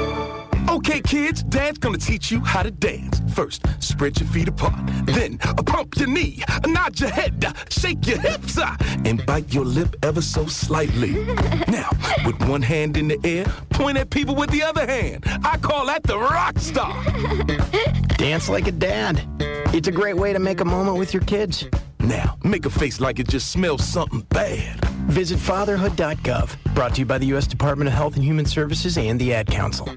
Okay, kids, Dad's gonna teach you how to dance. First, spread your feet apart. Then, uh, pump your knee, uh, nod your head, uh, shake your hips, uh, and bite your lip ever so slightly. Now, with one hand in the air, point at people with the other hand. I call that the rock star. Dance like a dad. It's a great way to make a moment with your kids. Now, make a face like it just smells something bad. Visit fatherhood dot gov. Brought to you by the U S Department of Health and Human Services and the Ad Council.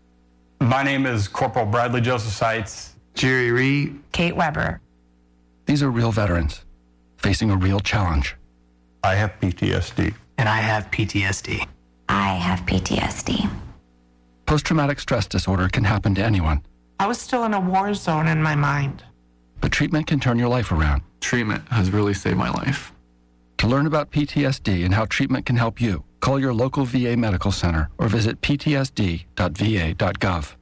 My name is Corporal Bradley Joseph Seitz. Jerry Reed. Kate Weber. These are real veterans facing a real challenge. I have P T S D. And I have P T S D. I have P T S D. Post-traumatic stress disorder can happen to anyone, I was still in a war zone in my mind. but treatment can turn your life around. Treatment has really saved my life. To learn about P T S D and how treatment can help you, call your local V A medical center or visit p t s d dot v a dot gov.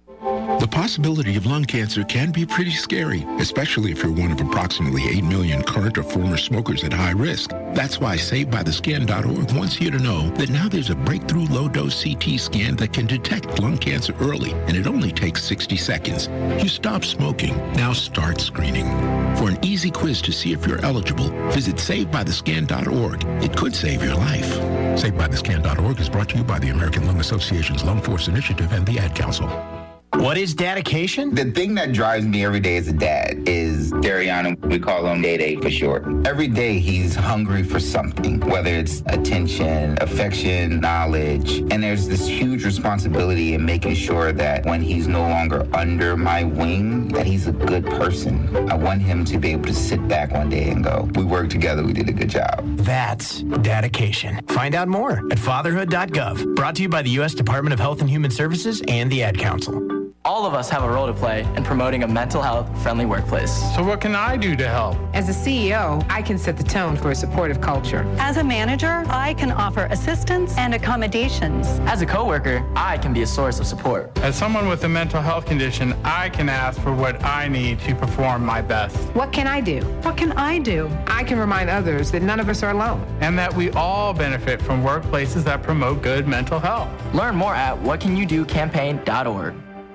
The possibility of lung cancer can be pretty scary, especially if you're one of approximately eight million current or former smokers at high risk. That's why Saved By The Skin dot org wants you to know that now there's a breakthrough low-dose C T scan that can detect lung cancer early, and it only takes sixty seconds. You stop smoking, now start screening. For an easy quiz to see if you're eligible, visit Saved By The Skin dot org. It could save your life. Saved By The Skin dot org is brought to you by the American Lung Association's Lung Force Initiative and the Ad Council. What is dedication? The thing that drives me every day as a dad is Dariana. We call him Day Day for short. Every day he's hungry for something, whether it's attention, affection, knowledge. And there's this huge responsibility in making sure that when he's no longer under my wing, that he's a good person. I want him to be able to sit back one day and go, we worked together, we did a good job. That's dedication. Find out more at fatherhood dot gov. Brought to you by the U S Department of Health and Human Services and the Ad Council. All of us have a role to play in promoting a mental health friendly workplace. So what can I do to help? As a C E O, I can set the tone for a supportive culture. As a manager, I can offer assistance and accommodations. As a coworker, I can be a source of support. As someone with a mental health condition, I can ask for what I need to perform my best. What can I do? What can I do? I can remind others that none of us are alone. And that we all benefit from workplaces that promote good mental health. Learn more at what can you do campaign dot org.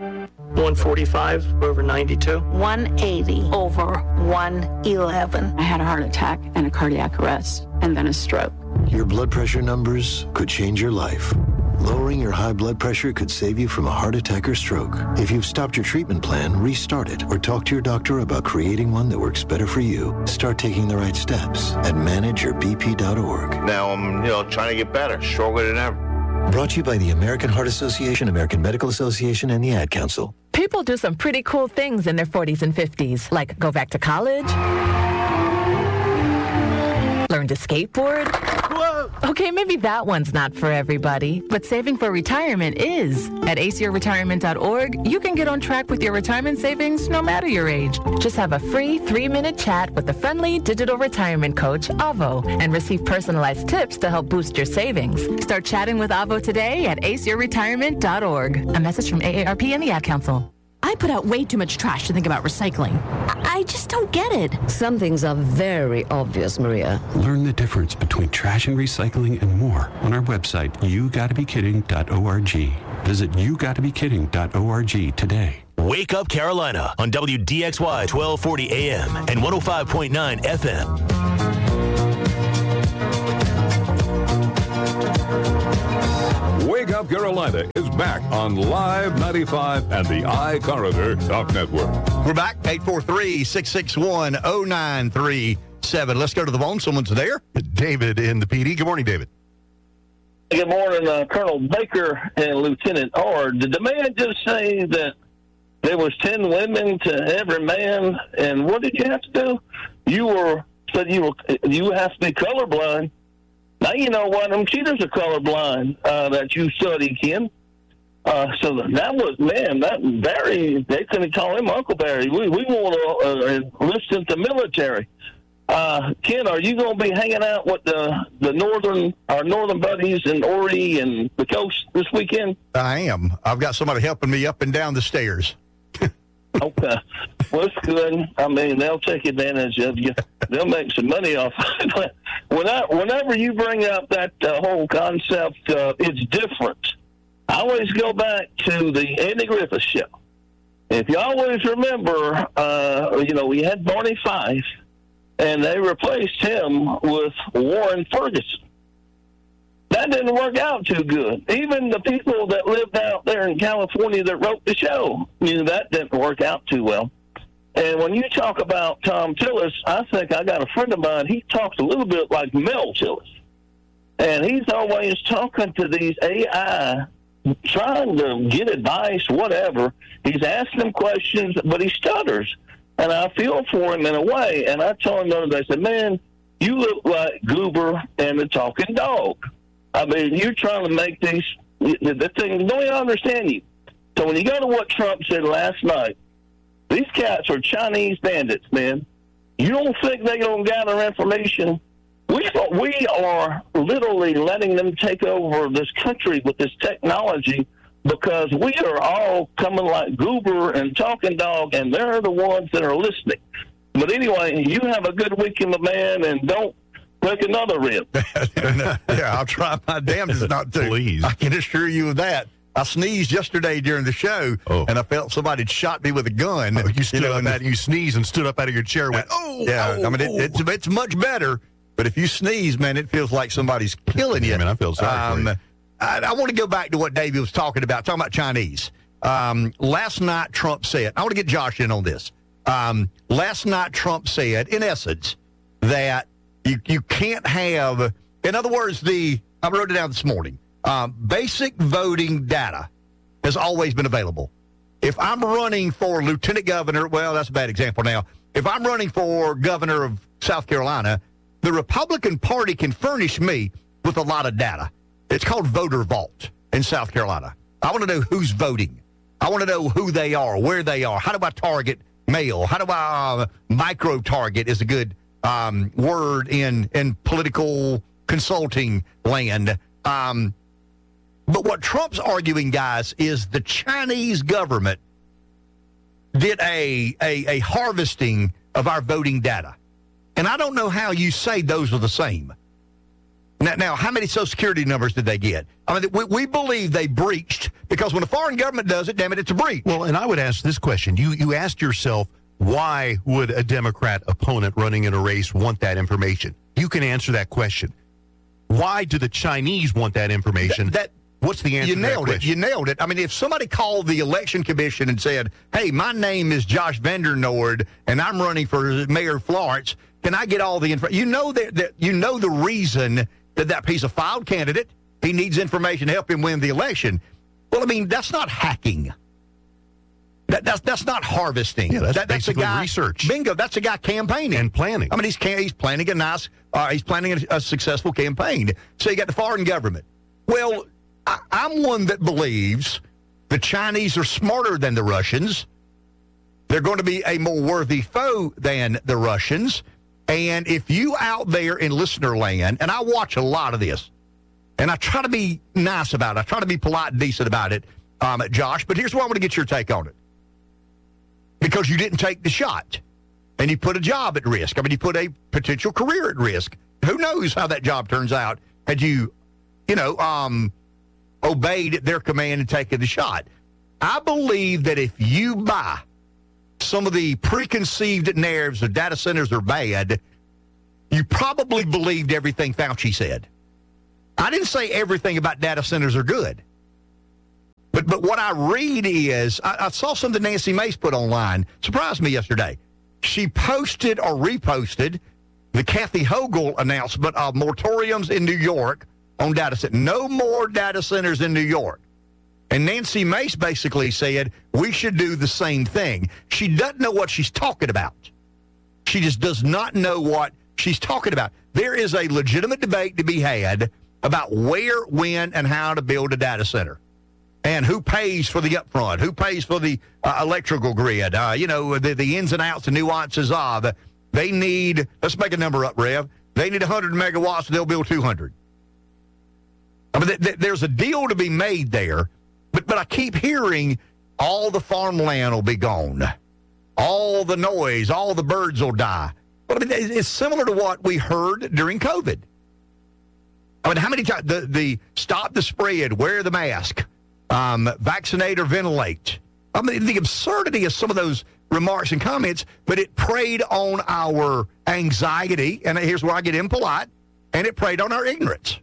one forty-five over ninety-two. one eighty over one eleven. I had a heart attack and a cardiac arrest and then a stroke. Your blood pressure numbers could change your life. Lowering your high blood pressure could save you from a heart attack or stroke. If you've stopped your treatment plan, restart it or talk to your doctor about creating one that works better for you. Start taking the right steps at manage your b p dot org. Now I'm, you know, trying to get better, stronger than ever. Brought to you by the American Heart Association, American Medical Association, and the Ad Council. People do some pretty cool things in their forties and fifties, like go back to college, learn to skateboard, Whoa. Okay, maybe that one's not for everybody, but saving for retirement is. At ace your retirement dot org, you can get on track with your retirement savings no matter your age. Just have a free three-minute chat with the friendly digital retirement coach, Avo, and receive personalized tips to help boost your savings. Start chatting with Avo today at ace your retirement dot org. A message from A A R P and the Ad Council. I put out way too much trash to think about recycling. I, I just don't get it. Some things are very obvious, Maria. Learn the difference between trash and recycling and more on our website, you gotta be kidding dot org. Visit you gotta be kidding dot org today. Wake Up Carolina on W D X Y twelve forty A M and one oh five point nine F M. Wake Up Carolina is back on Live ninety-five and the iCorridor Talk Network. We're back, eight four three, six six one, oh nine three seven. Let's go to the phone. Someone's there. David in the P D. Good morning, David. Good morning, uh, Colonel Baker and Lieutenant Ard. Did the man just say that there was ten women to every man, and what did you have to do? You were said you were you have to be colorblind. Now you know why them cheaters are colorblind uh, that you study, Ken. Uh, so that was, man, that Barry, they couldn't call him Uncle Barry. We we want to uh, enlist the military. Uh, Ken, are you going to be hanging out with the the northern our northern buddies in Ori and the coast this weekend? I am. I've got somebody helping me up and down the stairs. Okay. Well, it's good. I mean, they'll take advantage of you. They'll make some money off it. Whenever you bring up that uh, whole concept, uh, it's different. I always go back to the Andy Griffith show. If you always remember, uh, you know, we had Barney Fife, and they replaced him with Warren Ferguson. That didn't work out too good. Even the people that lived out there in California that wrote the show knew that didn't work out too well. And when you talk about Tom Tillis, I think I got a friend of mine, he talks a little bit like Mel Tillis. And he's always talking to these A I, trying to get advice, whatever. He's asking them questions, but he stutters. And I feel for him in a way. And I told him the other day, I said, man, you look like Goober and the Talking Dog. I mean, you're trying to make these the thing. Don't even understand you. So when you go to what Trump said last night, these cats are Chinese bandits, man. You don't think they're going to gather information? We we are literally letting them take over this country with this technology because we are all coming like Goober and Talking Dog, and they're the ones that are listening. But anyway, you have a good weekend, my man, and don't take another rib. Yeah, I'll try my damnedest not to. Please. I can assure you of that. I sneezed yesterday during the show, oh. and I felt somebody had shot me with a gun. Oh, you stood you know, up, that, you sneezed and stood up out of your chair and went, oh, yeah. Oh, I mean, it, oh. it's, it's much better, but if you sneeze, man, it feels like somebody's killing you. I mean, I feel sorry um, for you. I, I want to go back to what David was talking about, talking about Chinese. Um, last night, Trump said, I want to get Josh in on this. Um, last night, Trump said, in essence, that You you can't have, in other words, the, I wrote it down this morning, um, basic voting data has always been available. If I'm running for lieutenant governor, well, that's a bad example now. If I'm running for governor of South Carolina, the Republican Party can furnish me with a lot of data. It's called Voter Vault in South Carolina. I want to know who's voting. I want to know who they are, where they are. How do I target mail? How do I uh, micro-target is a good Um, word in, in political consulting land. Um, but what Trump's arguing, guys, is the Chinese government did a, a, a harvesting of our voting data. And I don't know how you say those are the same. Now, now how many Social Security numbers did they get? I mean, we, we believe they breached because when a foreign government does it, damn it, it's a breach. Well, and I would ask this question. You, you asked yourself, why would a Democrat opponent running in a race want that information? You can answer that question. Why do the Chinese want that information? That, that What's the answer you to that nailed it. question? You nailed it. I mean, if somebody called the election commission and said, hey, my name is Josh Vandernoord, and I'm running for Mayor of Florence, can I get all the information? You know that, that you know the reason that that piece of filed candidate, he needs information to help him win the election. Well, I mean, that's not hacking. That, that's that's not harvesting. Yeah, that's that, that's basically a guy, research. Bingo. That's a guy campaigning and planning. I mean, he's he's planning a nice. Uh, he's planning a, a successful campaign. So you got the foreign government. Well, I, I'm one that believes the Chinese are smarter than the Russians. They're going to be a more worthy foe than the Russians. And if you out there in listener land, and I watch a lot of this, and I try to be nice about it. I try to be polite and decent about it, um, Josh. But here's where I want to get your take on it. Because you didn't take the shot, and you put a job at risk. I mean, you put a potential career at risk. Who knows how that job turns out had you, you know, um, obeyed their command and taken the shot. I believe that if you buy some of the preconceived narratives of data centers are bad, you probably believed everything Fauci said. I didn't say everything about data centers are good. But but what I read is, I, I saw something Nancy Mace put online. Surprised me yesterday. She posted or reposted the Kathy Hochul announcement of moratoriums in New York on data centers. No more data centers in New York. And Nancy Mace basically said, we should do the same thing. She doesn't know what she's talking about. She just does not know what she's talking about. There is a legitimate debate to be had about where, when, and how to build a data center. And who pays for the upfront? Who pays for the uh, electrical grid? Uh, you know, the, the ins and outs and nuances of. They need, let's make a number up, Rev. They need one hundred megawatts, they'll build two hundred. I mean, th- th- there's a deal to be made there, but, but I keep hearing all the farmland will be gone. All the noise, all the birds will die. But I mean, it's similar to what we heard during COVID. I mean, how many times, the, the stop the spread, wear the mask, Um, vaccinate or ventilate. I mean, the absurdity of some of those remarks and comments, but it preyed on our anxiety, and here's where I get impolite, and it preyed on our ignorance.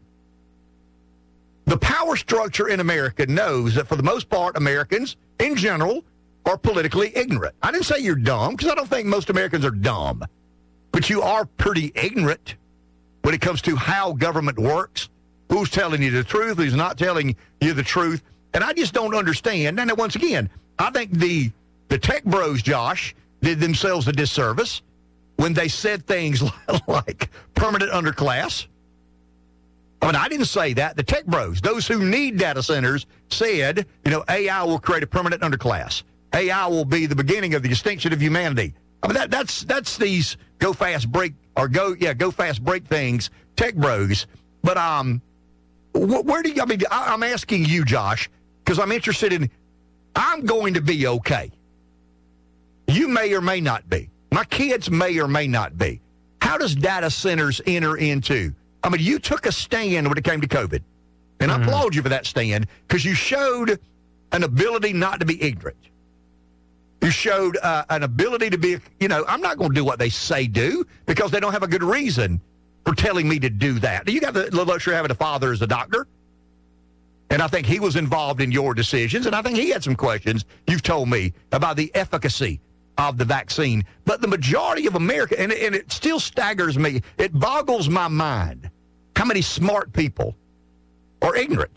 The power structure in America knows that for the most part, Americans in general are politically ignorant. I didn't say you're dumb, because I don't think most Americans are dumb, but you are pretty ignorant when it comes to how government works, who's telling you the truth, who's not telling you the truth. And I just don't understand. And once again, I think the the tech bros, Josh, did themselves a disservice when they said things like permanent underclass. I mean, I didn't say that. The tech bros, those who need data centers, said, you know, A I will create a permanent underclass. A I will be the beginning of the extinction of humanity. I mean, that, that's that's these go fast break or go yeah go fast break things, tech bros. But um, wh- where do you? I mean, I, I'm asking you, Josh, because I'm interested in. I'm going to be okay. You may or may not be. My kids may or may not be. How does data centers enter into? I mean, you took a stand when it came to COVID, and mm-hmm. I applaud you for that stand because you showed an ability not to be ignorant. You showed uh, an ability to be, you know, I'm not going to do what they say do because they don't have a good reason for telling me to do that. You got the luxury of having a father as a doctor, and I think he was involved in your decisions, and I think he had some questions you've told me about the efficacy of the vaccine. But the majority of America, and, and it still staggers me, it boggles my mind how many smart people are ignorant.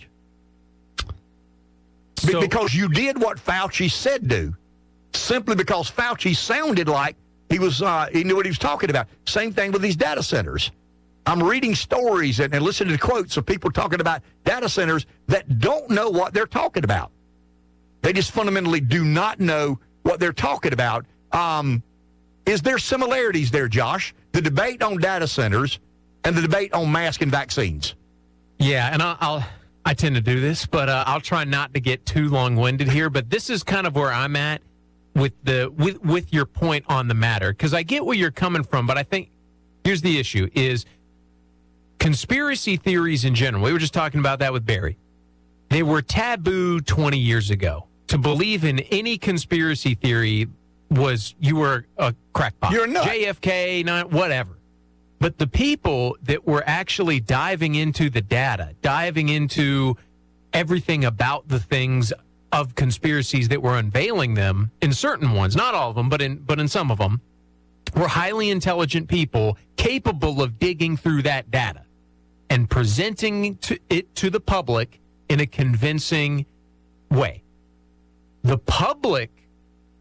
So, Be- because you did what Fauci said do, simply because Fauci sounded like he was uh, he knew what he was talking about. Same thing with these data centers. I'm reading stories and, and listening to quotes of people talking about data centers that don't know what they're talking about. They just fundamentally do not know what they're talking about. Um, is there similarities there, Josh? The debate on data centers and the debate on masks and vaccines. Yeah, and I'll, I'll I tend to do this, but uh, I'll try not to get too long-winded here. But this is kind of where I'm at with the with with your point on the matter, because I get where you're coming from, but I think here's the issue: is conspiracy theories in general. We were just talking about that with Barry. They were taboo twenty years ago. To believe in any conspiracy theory was you were a crackpot. You're not. J F K, not whatever. But the people that were actually diving into the data, diving into everything about the things of conspiracies that were unveiling them, in certain ones, not all of them, but in but in some of them, were highly intelligent people capable of digging through that data and presenting to it to the public in a convincing way. The public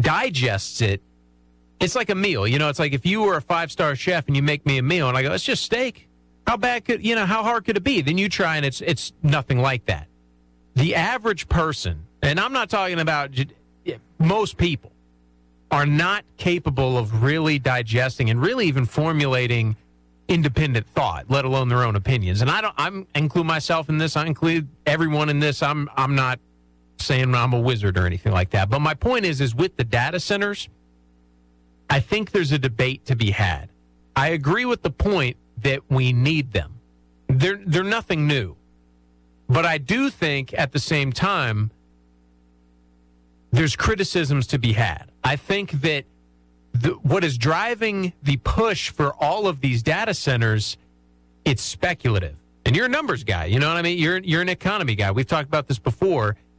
digests it, it's like a meal. You know, it's like if you were a five-star chef and you make me a meal and I go, it's just steak. How bad could, you know, how hard could it be? Then you try and it's it's nothing like that. The average person, and I'm not talking about most people, are not capable of really digesting and really even formulating independent thought, let alone their own opinions. And I don't I'm include myself in this. I include everyone in this. I'm I'm not saying I'm a wizard or anything like that. But my point is, is with the data centers, I think there's a debate to be had. I agree with the point that we need them. They're they're nothing new. But I do think at the same time, there's criticisms to be had. I think that the, what is driving the push for all of these data centers, it's speculative. And you're a numbers guy, you know what I mean? You're you're an economy guy. We've talked about this before.